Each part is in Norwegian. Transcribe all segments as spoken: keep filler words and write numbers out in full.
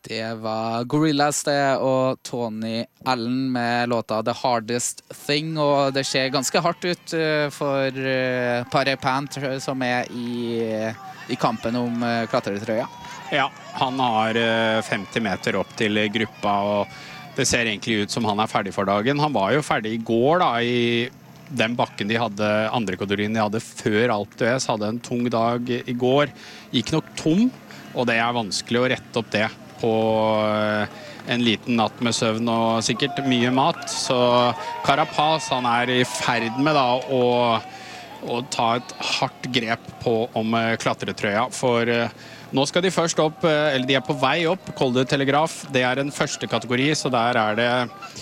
Det var Gorillaz det, og Tony Allen med låta The Hardest Thing, og det ser ganske hardt ut for Parepant som er i, i kampen om klatretrøya. Ja, han har femti meter opp til gruppa, og det ser egentlig ut som han er ferdig for dagen. Han var jo ferdig i går da, i den bakken de hadde, andre kategorien de hadde før Alpe d'Huez, hadde en tung dag i går. Gikk nok tom, og det er vanskelig å rette opp det på en liten natt med søvn og sikkert mye mat. Så Carapaz, han er i ferd med da å, å ta et hardt grep på om klatretrøya, for nå skal de først opp, eller de er på vei opp, Col de Telegraf. Det er en første kategori, så der er det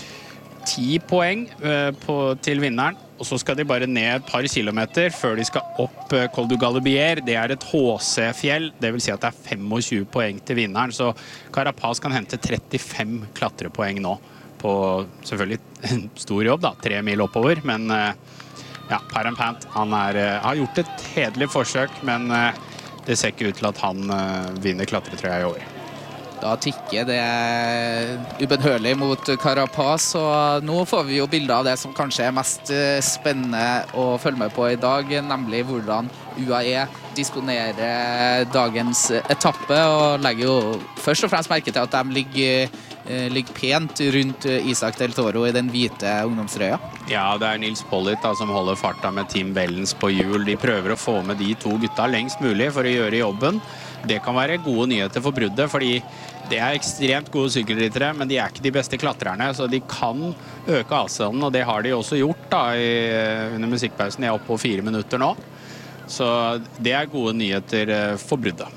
ti poeng på, til vinneren. Og så skal de bare ned et par kilometer før de skal opp Col du Galibier. Det er et H C-fjell, det vil si at det er tjuefem poeng til vinneren. Så Carapaz kan hente trettifem klatrepoeng nå på selvfølgelig en stor jobb da, tre mil oppover. Men ja, Parepant, han er, har gjort et hederlig forsøk, men det ser ikke ut til at han vinner klatretrøya i år. Da tikker det ubønnhørlig mot Carapaz, og nå får vi jo bilder av det som kanskje er mest spennende å følge med på i dag, nemlig hvordan U A E disponerer dagens etappe, og legger jo først og fremst merke til at de ligger, ligger pent rundt Isaac del Toro i den hvite ungdomstrøya. Ja, det er Nils Pollitt da, som holder farta med Tim Wellens på hjul. De prøver å få med de to gutta lengst mulig for å gjøre jobben. Det kan være gode nyheter for bruddet, fordi det er ekstremt gode sykkelryttere, men de er ikke de beste klatrerne, så de kan øke avstanden, og det har de også gjort da, i, under musikkpausen. De er oppe på fire minutter nå, så det er gode nyheter for bruddet.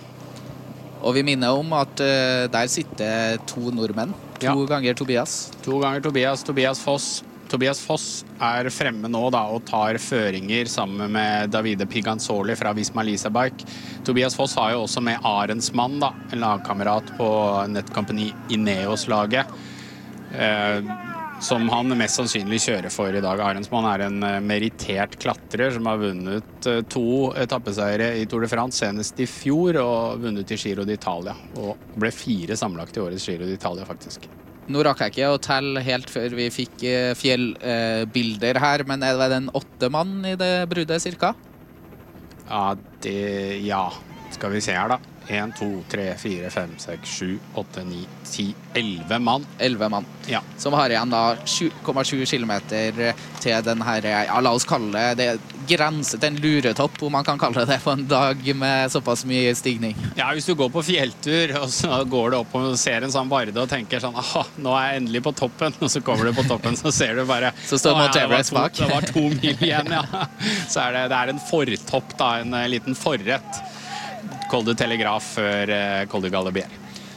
Og vi minner om at uh, der sitter to nordmenn, to ja. ganger Tobias. To ganger Tobias, Tobias Foss. Tobias Foss er fremme nå da, og tar føringer sammen med Davide Piganzoli fra Visma Lease Bike. Tobias Foss har jo også med Arensmann, da, en lagkamerat på Netcompany Ineos-laget, eh, som han mest sannsynlig kjører for i dag. Arensmann er en merittert klatrer som har vunnet to etappeseiere i Tour de France, senest i fjor, og vunnet i Giro d'Italia, og ble fire sammenlagt i årets Giro d'Italia faktisk. Nå rakk jeg ikke å telle helt før vi fikk fjellbilder her, men er det en åtte mann i det bruddet, cirka? Ja, det, ja. Skal vi se her da. en, to, tre, fire, fem, seks, sju, åtte, ni, ti, elleve mann. elleve mann. Ja. Som har igjen da sju komma sju kilometer til den her, ja, la oss kalle det, det grense til en luretopp, om man kan kalle det på en dag med såpass mye stigning. Ja, hvis du går på fjelltur, og så går du opp og ser en sånn varde og tenker sånn, aha, nå er jeg endelig på toppen, og så kommer du på toppen, så ser du bare, så står Mount Everest bak. Det var to mil igjen, ja. Så er det, det er en fortopp da, en liten forrett. Col de Telegraf før Col de Galibier.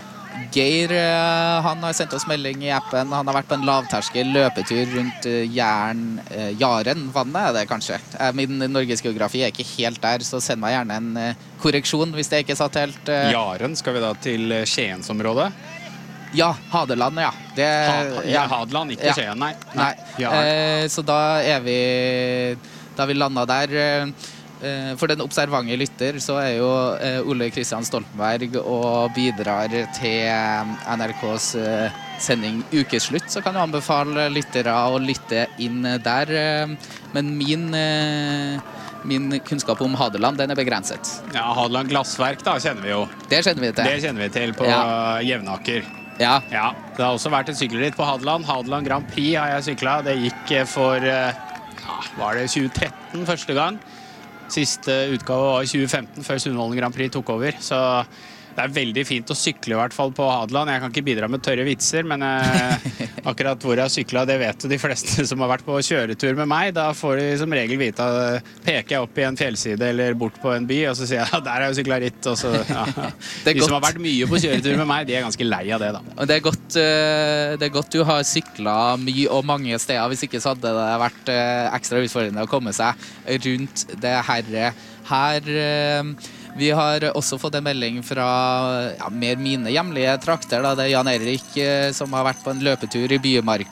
Geir, han har sendt oss melding i appen. Han har vært på en lavterskel løpetur rundt Jern, Jaren, vannet er det kanskje. Min norgesgeografi er ikke helt der, så send meg gjerne en korreksjon hvis det ikke er satt helt. Jaren, skal vi da til Skiensområdet? Ja, Hadeland, ja. Det, ha, ja, Hadeland, ikke ja. Skien, nei. nei. nei. Eh, så da er vi, da vi landet der. For den observante lytter så er jo Ole Kristian Stoltenberg og bidrar til N R K's sending Ukeslutt, så kan du anbefale lyttere å lytte inn der. Men min, min kunnskap om Hadeland, den er begrenset. Ja, Hadeland Glassverk da, kjenner vi jo. Det kjenner vi til. Det kjenner vi til på ja. Jevnaker. Ja. ja. Det har også vært en sykkelritt på Hadeland. Hadeland Grand Prix har jeg syklet. Det gikk for, ja, var det tjue tretten første gang? Siste utgave var i tjue femten, før Sundvolden Grand Prix tok over. Så det er veldig fint å sykle i hvert fall på Hadeland. Jeg kan ikke bidra med tørre vitser, men eh, akkurat hvor jeg har syklet, det vet jo de fleste som har vært på kjøretur med meg. Da får de som regel vite at peker jeg opp i en fjellside eller bort på en by, og så sier jeg, ja, der har jeg syklet ritt. Og så, ja. De som har vært mye på kjøretur med meg, de er ganske lei av det da. Det er godt, det er godt du har syklet mye og mange steder, hvis ikke så hadde det vært ekstra utfordrende å komme seg rundt det herre her. Vi har også fått en melding fra ja, mer mine hjemlige trakter. Da. Det er Jan Erik som har vært på en løpetur i Bymarka.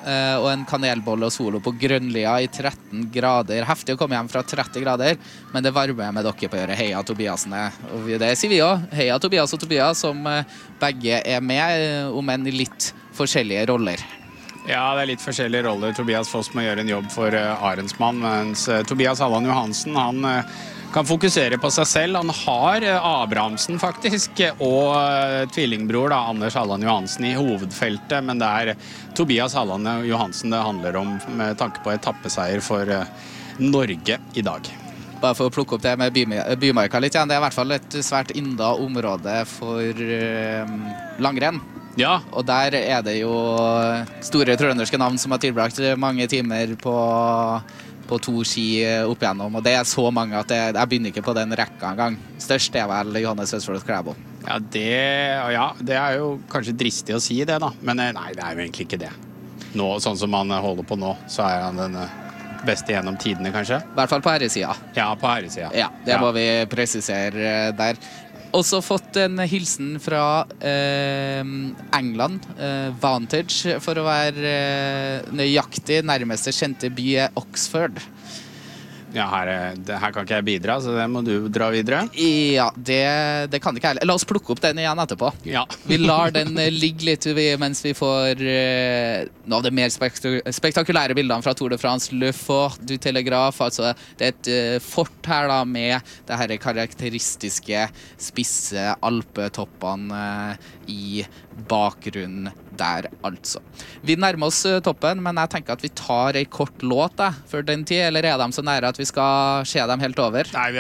eh, og en kanelbolle og solo på Grønlia i tretten grader. Heftig å komme hjem fra tretti grader, men det varmer jeg med dere på å gjøre. Heia Tobiasene. Og det sier vi også. Heia Tobias og Tobias, som eh, begge er med, om enn i litt forskjellige roller. Ja, det er litt forskjellige roller. Tobias Foss må gjøre en jobb for uh, Arendsmann, mens uh, Tobias Halland Johansen, han uh, kan fokusere på seg selv. Han har uh, Abrahamsen faktisk, og uh, tvillingbror da, Anders Halland Johansen i hovedfeltet, men det er Tobias Halland Johansen det handler om med tanke på etappeseier for uh, Norge i dag. Bare for å plukke opp det med Bymarka litt igjen, det er i hvert fall et svært inda område for uh, langrenn. Ja. Og der er det jo store trønderske navn som har tilbrakt mange timer på, på to ski opp igjennom, og det er så mange at jeg, jeg begynner ikke på den rekka en gang. Størst er vel Johannes Østfold Klæbo. Ja det, ja, det er jo kanskje dristig å si det da, men nei, det er jo egentlig ikke det. Nå, sånn som han holder på nå, så er han den beste gjennom tidene, kanskje. I hvert fall på herresida. Ja, på herresida. Ja, det ja. må vi presisere der. Også fått en hilsen fra eh, England, eh, Vantage, for å være eh, nøyaktig. Nærmeste kjente by er Oxford. Ja, her, det, her kan ikke jeg bidra, så det må du dra videre. Ja, det, det kan ikke heller. La oss plukke opp den igjen etterpå. Ja. Vi lar den ligge litt mens vi får uh, noe av det mer spektakulære bildene fra Tour de France. Le Fort du Telegraph, altså det er et uh, fort her da, med det her karakteristiske spisse alpetoppene uh, i bakgrunnen der, altså. Vi nærmer oss uh, toppen, men jeg tenker at vi tar en kort låt da, for den tid, eller er de så nære at vi skal se dem helt over? Nei, vi